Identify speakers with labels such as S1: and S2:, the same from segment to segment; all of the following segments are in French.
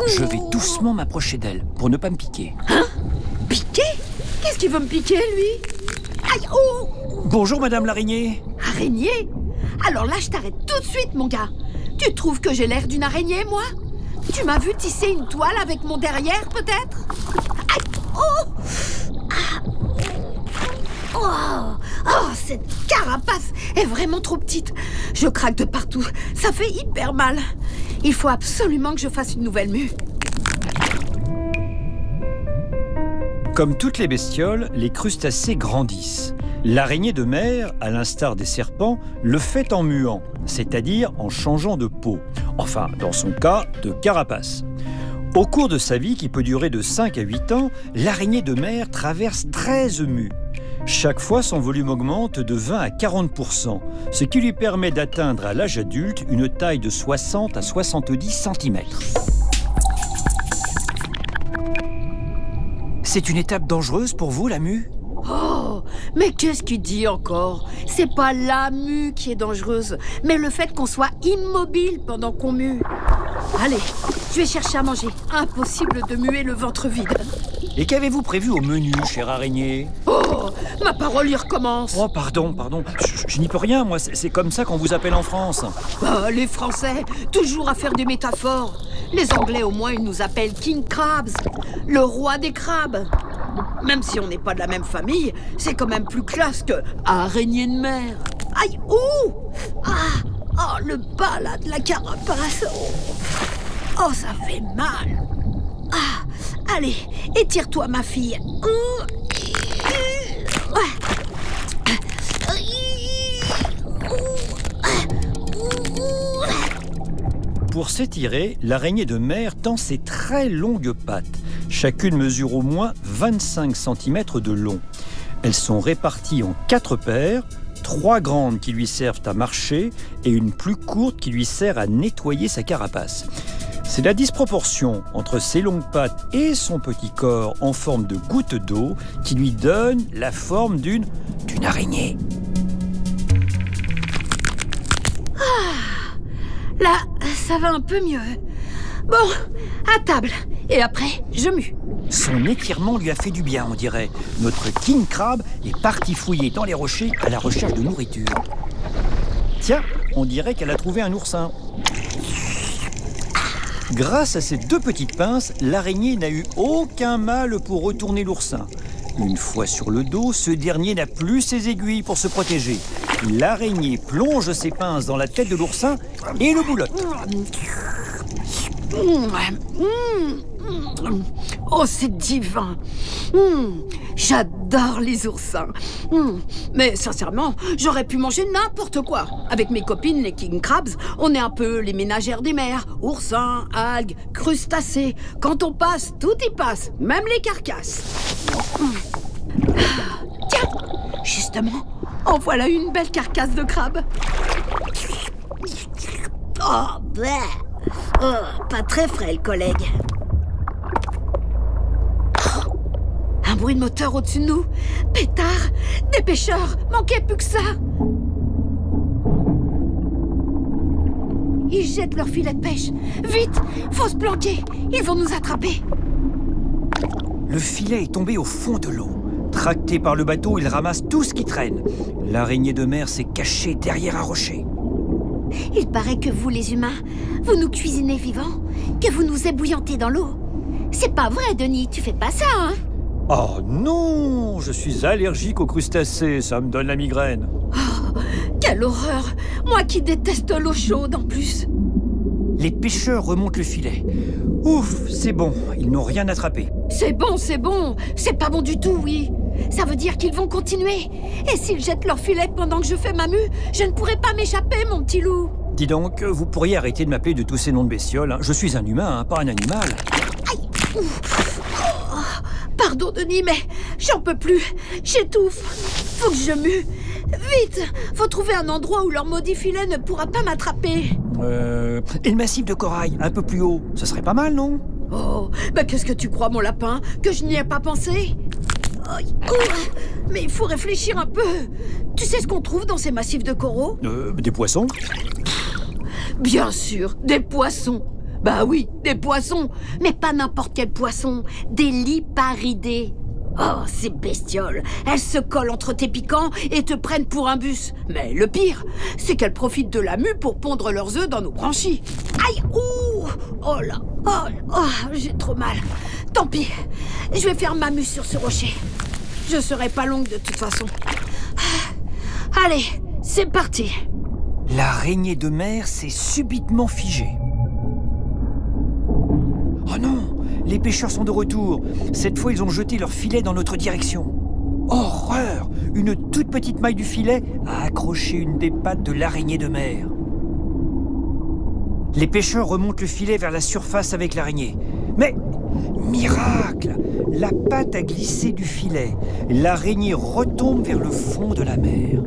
S1: Je vais doucement m'approcher d'elle pour ne pas me piquer.
S2: Hein? Piquer? Qu'est-ce qu'il veut me piquer, lui? Aïe, oh!
S1: Bonjour, Madame l'araignée.
S2: Araignée? Alors là, je t'arrête tout de suite, mon gars. Tu trouves que j'ai l'air d'une araignée, moi? Tu m'as vu tisser une toile avec mon derrière, peut-être? Aïe, oh! Oh, cette carapace est vraiment trop petite. Je craque de partout. Ça fait hyper mal. Il faut absolument que je fasse une nouvelle mue.
S1: Comme toutes les bestioles, les crustacés grandissent. L'araignée de mer, à l'instar des serpents, le fait en muant, c'est-à-dire en changeant de peau. Enfin, dans son cas, de carapace. Au cours de sa vie, qui peut durer de 5 à 8 ans, l'araignée de mer traverse 13 mues. Chaque fois, son volume augmente de 20 à 40%, ce qui lui permet d'atteindre à l'âge adulte une taille de 60 à 70 cm. C'est une étape dangereuse pour vous, la mue ?
S2: Oh, mais qu'est-ce qu'il dit encore? C'est pas la mue qui est dangereuse, mais le fait qu'on soit immobile pendant qu'on mue. Allez, je vais chercher à manger. Impossible de muer le ventre vide.
S1: Et qu'avez-vous prévu au menu, chère araignée ?
S2: Oh, ma parole y recommence.
S1: Oh, pardon. Je n'y peux rien, moi. C'est comme ça qu'on vous appelle en France.
S2: Ah, les Français, toujours à faire des métaphores. Les Anglais, au moins, ils nous appellent King Krabs, le roi des crabes. Même si on n'est pas de la même famille, c'est quand même plus classe que araignée de mer. Aïe, ouh! Ah, oh, le bas là de la carapace. Oh, ça fait mal. Ah, allez, étire-toi, ma fille.
S1: Pour s'étirer, l'araignée de mer tend ses très longues pattes. Chacune mesure au moins 25 cm de long. Elles sont réparties en 4 paires, 3 grandes qui lui servent à marcher et une plus courte qui lui sert à nettoyer sa carapace. C'est la disproportion entre ses longues pattes et son petit corps en forme de goutte d'eau qui lui donne la forme d'une araignée.
S2: Là, ça va un peu mieux. Bon, à table. Et après, je mue.
S1: Son étirement lui a fait du bien, on dirait. Notre king crab est parti fouiller dans les rochers à la recherche de nourriture. Tiens, on dirait qu'elle a trouvé un oursin. Grâce à ces 2 petites pinces, l'araignée n'a eu aucun mal pour retourner l'oursin. Une fois sur le dos, ce dernier n'a plus ses aiguilles pour se protéger. L'araignée plonge ses pinces dans la tête de l'oursin et le boulotte.
S2: Oh, c'est divin. J'adore les oursins. Mais sincèrement, j'aurais pu manger n'importe quoi. Avec mes copines, les King Krabs, on est un peu les ménagères des mers. Oursins, algues, crustacés. Quand on passe, tout y passe, même les carcasses. Tiens, justement, en voilà une belle carcasse de crabe. Oh, pas très frais, le collègue. Un bruit de moteur au-dessus de nous. Pétard, des pêcheurs, manquait plus que ça. Ils jettent leur filet de pêche. Vite, faut se planquer. Ils vont nous attraper.
S1: Le filet est tombé au fond de l'eau. Tracté par le bateau, il ramasse tout ce qui traîne. L'araignée de mer s'est cachée derrière un rocher.
S3: Il paraît que vous, les humains, vous nous cuisinez vivants, que vous nous ébouillantez dans l'eau. C'est pas vrai, Denis, tu fais pas ça, hein?
S1: Oh non, je suis allergique aux crustacés, ça me donne la migraine.
S2: Oh, quelle horreur! Moi qui déteste l'eau chaude en plus.
S1: Les pêcheurs remontent le filet. Ouf, c'est bon, ils n'ont rien attrapé.
S2: C'est bon, c'est pas bon du tout, oui. Ça veut dire qu'ils vont continuer. Et s'ils jettent leur filet pendant que je fais ma mue, je ne pourrai pas m'échapper, mon petit loup.
S1: Dis donc, vous pourriez arrêter de m'appeler de tous ces noms de bestioles, hein. Je suis un humain, hein, pas un animal.
S2: Aïe! Oh, pardon, Denis, mais j'en peux plus. J'étouffe. Faut que je mue. Vite! Faut trouver un endroit où leur maudit filet ne pourra pas m'attraper.
S1: Et le massif de corail, un peu plus haut, ce serait pas mal, non?
S2: Oh, bah qu'est-ce que tu crois, mon lapin? Que je n'y ai pas pensé? Oh, mais il faut réfléchir un peu. Tu sais ce qu'on trouve dans ces massifs de coraux?
S1: Des poissons?
S2: Bien sûr, des poissons. Bah oui, des poissons.
S3: Mais pas n'importe quel poisson, des liparidés. Oh, ces bestioles, elles se collent entre tes piquants et te prennent pour un bus. Mais le pire, c'est qu'elles profitent de la mue pour pondre leurs œufs dans nos branchies. Aïe, ouh, oh là, j'ai trop mal. Tant pis, je vais faire ma mue sur ce rocher. Je serai pas longue de toute façon. Allez, c'est parti.
S1: L'araignée de mer s'est subitement figée. Oh non! Les pêcheurs sont de retour. Cette fois, ils ont jeté leur filet dans notre direction. Horreur! Une toute petite maille du filet a accroché une des pattes de l'araignée de mer. Les pêcheurs remontent le filet vers la surface avec l'araignée. Mais, miracle! La patte a glissé du filet. L'araignée retombe vers le fond de la mer.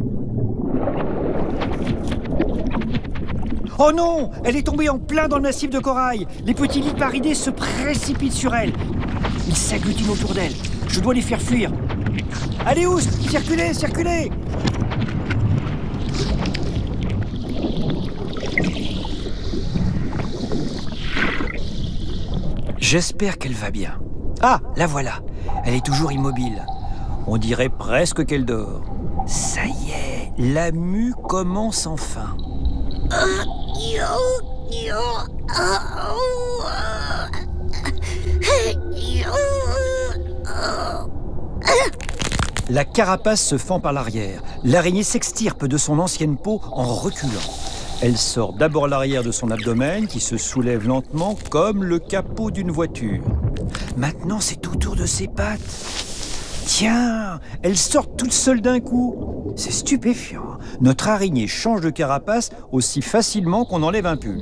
S1: Oh non! Elle est tombée en plein dans le massif de corail. Les petits liparidés se précipitent sur elle. Ils s'agglutinent autour d'elle. Je dois les faire fuir. Allez, Oust! Circulez, circulez! J'espère qu'elle va bien. Ah, la voilà. Elle est toujours immobile. On dirait presque qu'elle dort. Ça y est, la mue commence enfin. La carapace se fend par l'arrière. L'araignée s'extirpe de son ancienne peau en reculant. Elle sort d'abord l'arrière de son abdomen qui se soulève lentement comme le capot d'une voiture. Maintenant, c'est autour de ses pattes. Tiens, elle sort toute seule d'un coup. C'est stupéfiant. Notre araignée change de carapace aussi facilement qu'on enlève un pull.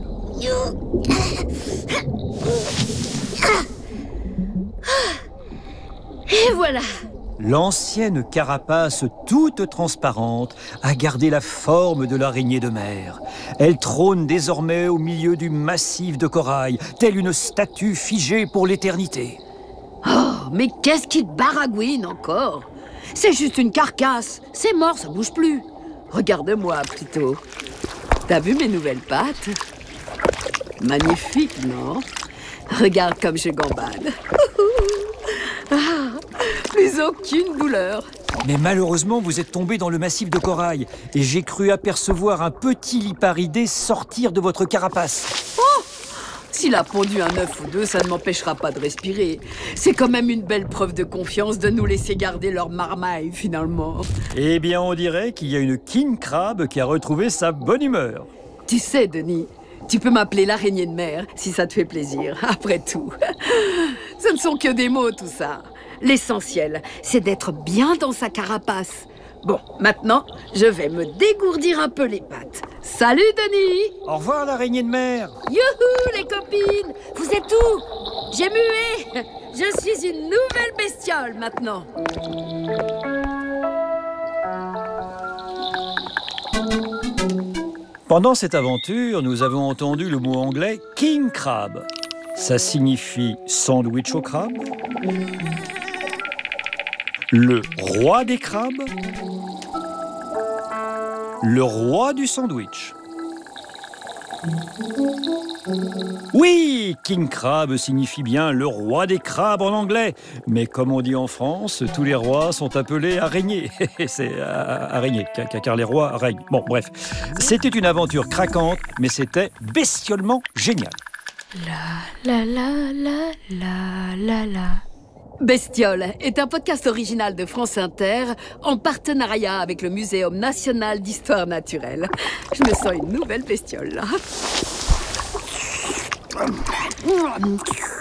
S3: Et voilà.
S1: L'ancienne carapace toute transparente a gardé la forme de l'araignée de mer. Elle trône désormais au milieu du massif de corail, telle une statue figée pour l'éternité.
S2: Oh, mais qu'est-ce qui te baragouine encore? C'est juste une carcasse. C'est mort, ça bouge plus. Regarde-moi plutôt. T'as vu mes nouvelles pattes? Magnifique, non? Regarde comme je gambade. Plus aucune douleur.
S1: Mais malheureusement, vous êtes tombé dans le massif de corail et j'ai cru apercevoir un petit liparidé sortir de votre carapace.
S2: Oh! S'il a pondu un œuf ou deux, ça ne m'empêchera pas de respirer. C'est quand même une belle preuve de confiance de nous laisser garder leur marmaille, finalement.
S1: Eh bien, on dirait qu'il y a une king crab qui a retrouvé sa bonne humeur.
S2: Tu sais, Denis, tu peux m'appeler l'araignée de mer, si ça te fait plaisir, après tout. Ce ne sont que des mots, tout ça. L'essentiel, c'est d'être bien dans sa carapace. Bon, maintenant, je vais me dégourdir un peu les pattes. Salut, Denis!
S1: Au revoir, l'araignée de mer.
S2: Youhou, les copines! Vous êtes où? J'ai mué! Je suis une nouvelle bestiole, maintenant.
S1: Pendant cette aventure, nous avons entendu le mot anglais « king crab ». Ça signifie sandwich au crabe, le roi des crabes, le roi du sandwich. Oui, king crab signifie bien le roi des crabes en anglais. Mais comme on dit en France, tous les rois sont appelés araignées. C'est araignée, car les rois règnent. Bon, bref. C'était une aventure craquante, mais c'était bestiolement génial.
S3: La la la la la la.
S2: Bestiole est un podcast original de France Inter en partenariat avec le Muséum national d'histoire naturelle. Je me sens une nouvelle bestiole, là.